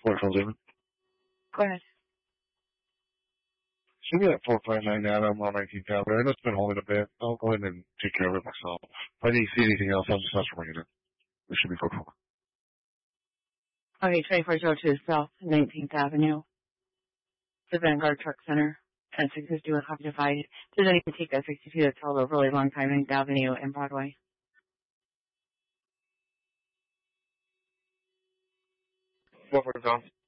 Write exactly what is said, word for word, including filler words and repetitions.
Four twelve David. Go ahead. Should be at four five nine Adam on nineteenth Avenue. I know it's been holding a bit. I'll go ahead and take care of it myself. If I need to see anything else, I'll just have to bring it in. It should be four twelve. Okay, twenty-four oh two South nineteenth Avenue. The Vanguard Truck Center. And six fifty with copy divided. Does anyone take that sixty-two that's held a really long time in Avenue and Broadway? What for Tom?